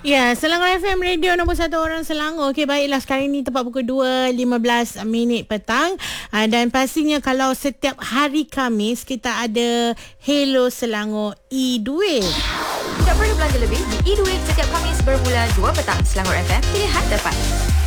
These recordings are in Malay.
Ya, Selangor FM Radio nombor 1 orang Selangor. Okey, baiklah, sekarang ini tepat pukul 2.15 petang. Dan pastinya kalau setiap hari Khamis kita ada Hello Selangor e-Duit. Tak perlu belanja lebih di e-Duit setiap Khamis bermula 2 petang. Selangor FM, pilihan tepat.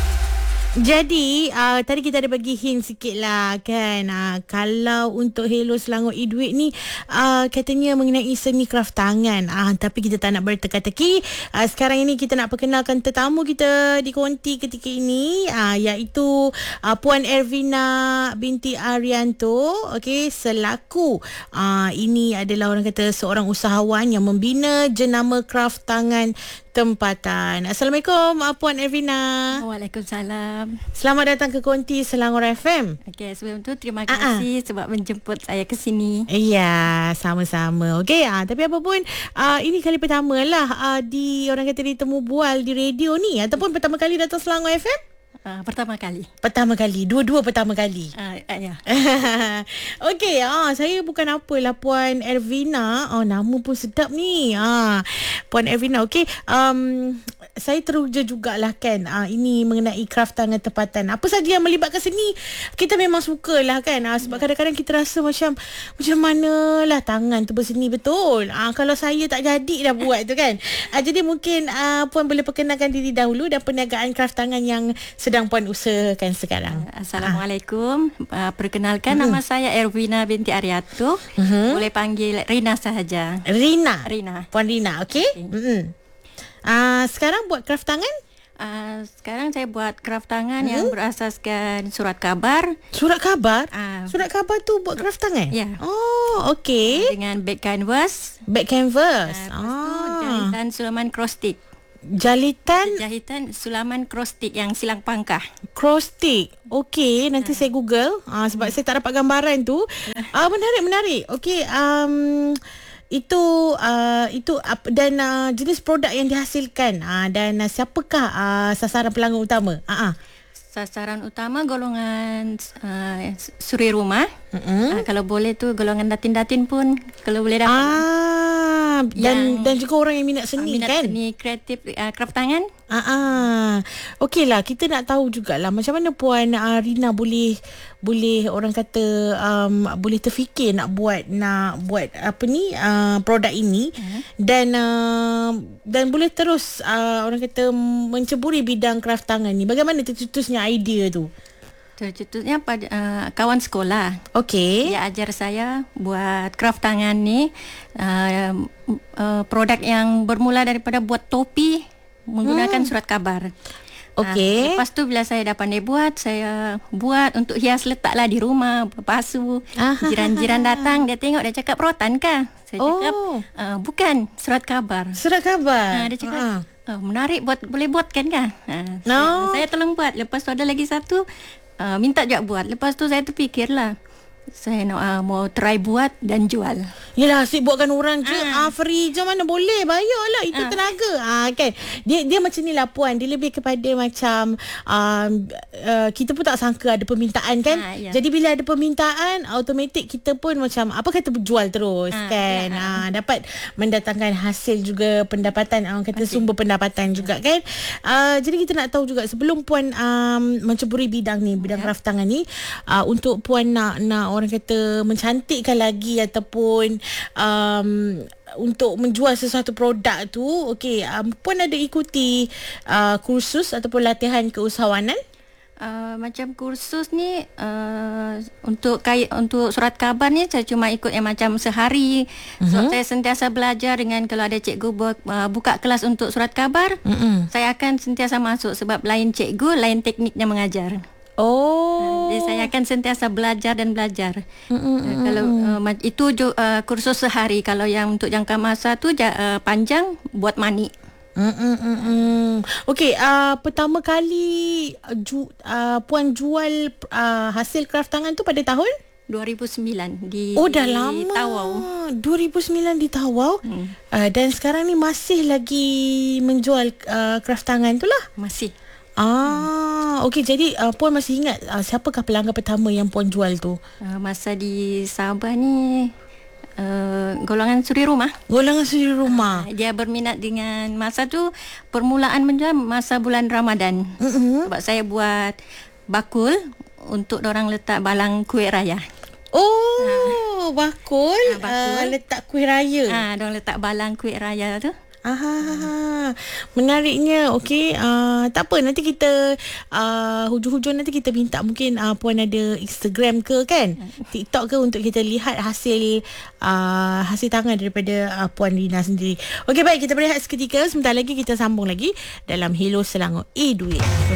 Jadi tadi kita ada bagi hint sikit lah kan, kalau untuk Hello Selangor e-Duit ni katanya mengenai seni kraft tangan, tapi kita tak nak berteka-teki. Sekarang ini kita nak perkenalkan tetamu kita di konti ketika ini, iaitu Puan Ervina binti Arianto. Okey, selaku ini adalah orang kata seorang usahawan yang membina jenama kraft tangan tempatan. Assalamualaikum Puan Ervina. Waalaikumsalam. Selamat datang ke konti Selangor FM. Okey, sebelum tu terima kasih sebab menjemput saya ke sini. Ya, sama-sama. Okey, tapi apa pun ini kali pertama lah di orang kata ditemu bual di radio ni, ataupun pertama kali datang Selangor FM? Pertama kali. Pertama kali. Dua-dua pertama kali. Ya. Okey, saya bukan apalah Puan Ervina. Nama pun sedap ni. Puan Ervina, okey. Saya teruja jugalah kan. Ini mengenai kraft tangan tempatan. Apa saja yang melibatkan seni, kita memang sukalah kan. Sebab kadang-kadang kita rasa macam manalah tangan tu berseni betul. Kalau saya tak jadi dah buat tu kan. Jadi mungkin Puan boleh perkenalkan diri dahulu dan perniagaan kraft tangan yang sedang Puan usahakan sekarang. Assalamualaikum. Perkenalkan, nama saya Ervina binti Arianto. Boleh panggil Rina sahaja. Rina. Puan Rina, okey. Sekarang buat kraft tangan? Sekarang saya buat kraft tangan yang berasaskan surat khabar. Surat khabar? Surat khabar tu buat kraft tangan? Ya. Oh, okey. Dengan back canvas. Back canvas. Lepas tu jahitan sulaman cross stick. Jahitan sulaman cross stick yang silang pangkah. Cross stick. Okey, nanti saya Google sebab saya tak dapat gambaran tu. Menarik. Okey, itu dan jenis produk yang dihasilkan, dan siapakah sasaran pelanggan utama? Sasaran utama golongan suri rumah. Kalau boleh tu golongan datin-datin pun kalau boleh dapat. Dan juga orang yang minat seni kan? Minat seni kreatif, kraft tangan. Okey lah, kita nak tahu jugalah macam mana Puan Rina boleh orang kata boleh terfikir nak buat apa ni produk ini, dan boleh terus orang kata menceburi bidang kraft tangan ni. Bagaimana tercetusnya idea tu? Tercetusnya pada kawan sekolah. Okey. Dia ajar saya buat kraft tangan ni, produk yang bermula daripada buat topi menggunakan surat khabar. Okey. Lepas tu bila saya dah pandai buat, saya buat untuk hias letaklah di rumah, berpasu. Jiran-jiran datang, dia tengok, dia cakap, rotan kah? Saya cakap, bukan, surat khabar. Surat khabar. Dia cakap, menarik, boleh buat kan kah? Saya tolong buat. Lepas tu ada lagi satu, minta juga buat. Lepas tu saya terfikirlah, saya nak mau try buat dan jual. Yelah, asyik buatkan orang je free je, mana boleh, bayarlah, itu tenaga. Kan dia macam ni lah Puan, dia lebih kepada macam kita pun tak sangka ada permintaan kan. Jadi bila ada permintaan, automatik kita pun macam apa kata jual terus kan. Dapat mendatangkan hasil juga, pendapatan, orang kata sumber pendapatan juga kan. Jadi kita nak tahu juga sebelum Puan menceburi bidang kraft tangan ni, untuk Puan nak orang kata mencantikkan lagi ataupun untuk menjual sesuatu produk tu, okey, Puan ada ikuti kursus ataupun latihan keusahawanan? Macam kursus ni untuk surat khabar ni saya cuma ikut yang macam sehari. So saya sentiasa belajar dengan, kalau ada cikgu buka kelas untuk surat khabar, saya akan sentiasa masuk sebab lain cikgu, lain tekniknya mengajar. Jadi saya akan sentiasa belajar dan belajar. Kalau itu kursus sehari. Kalau yang untuk jangka masa tu panjang, buat manik. Okey, pertama kali Puan jual hasil kraft tangan tu pada tahun 2009 di dah lama. Tawau. 2009 di Tawau. Dan sekarang ni masih lagi menjual kraft tangan tu lah. Masih. Okey, jadi Puan masih ingat siapakah pelanggan pertama yang Puan jual tu? Masa di Sabah ni golongan suri rumah. Golongan suri rumah. Dia berminat dengan masa tu permulaan masa bulan Ramadan. Sebab saya buat bakul untuk orang letak balang kuih raya. Oh, bakul, letak kuih raya. Diorang letak balang kuih raya tu. Menariknya. Okey, tak apa, nanti kita hujung-hujung nanti kita minta mungkin Puan ada Instagram ke kan, TikTok ke, untuk kita lihat hasil tangan daripada Puan Rina sendiri. Okey, baik, kita berehat seketika. Sebentar lagi kita sambung lagi dalam Hello Selangor E-Duit.